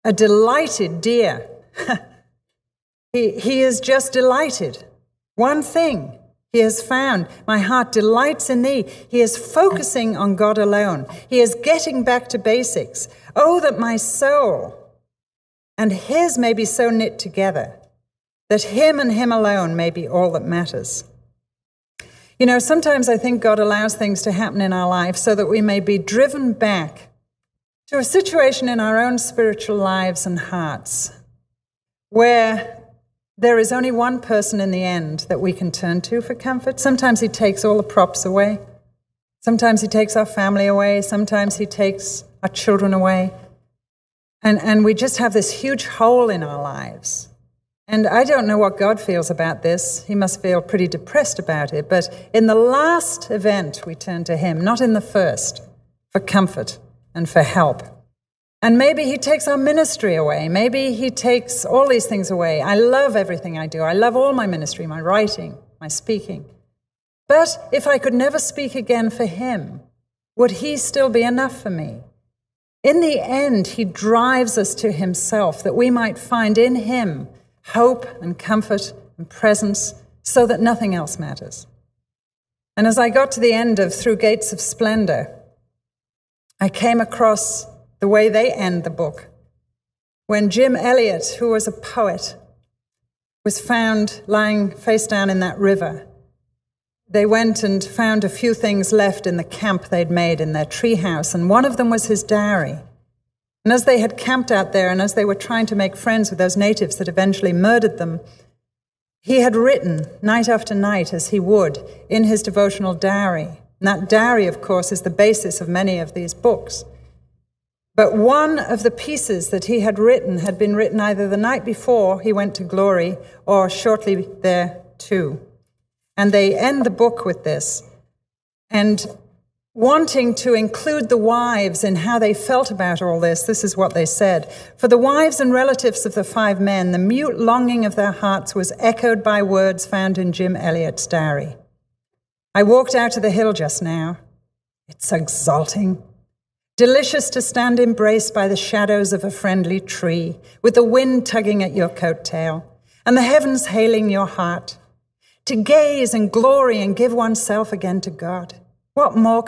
a delighted deer. He is just delighted. One thing he has found: my heart delights in thee. He is focusing on God alone. He is getting back to basics. Oh, that my soul and his may be so knit together, that him and him alone may be all that matters. You know, sometimes I think God allows things to happen in our life so that we may be driven back to a situation in our own spiritual lives and hearts where there is only one person in the end that we can turn to for comfort. Sometimes he takes all the props away. Sometimes he takes our family away. Sometimes he takes our children away. And we just have this huge hole in our lives. And I don't know what God feels about this. He must feel pretty depressed about it. But in the last event, we turn to him, not in the first, for comfort and for help. And maybe he takes our ministry away. Maybe he takes all these things away. I love everything I do. I love all my ministry, my writing, my speaking. But if I could never speak again for him, would he still be enough for me? In the end, he drives us to himself, that we might find in him hope and comfort and presence, so that nothing else matters. And as I got to the end of Through Gates of Splendor, I came across the way they end the book, when Jim Elliot, who was a poet, was found lying face down in that river. They went and found a few things left in the camp they'd made in their treehouse, and one of them was his diary. And as they had camped out there, and as they were trying to make friends with those natives that eventually murdered them, he had written night after night, as he would, in his devotional diary. And that diary, of course, is the basis of many of these books. But one of the pieces that he had been written either the night before he went to glory or shortly there too. And they end the book with this. And wanting to include the wives in how they felt about all this, this is what they said. For the wives and relatives of the 5 men, the mute longing of their hearts was echoed by words found in Jim Elliot's diary. I walked out to the hill just now. It's exalting. Delicious to stand embraced by the shadows of a friendly tree, with the wind tugging at your coat tail, and the heavens hailing your heart. To gaze and glory and give oneself again to God. What more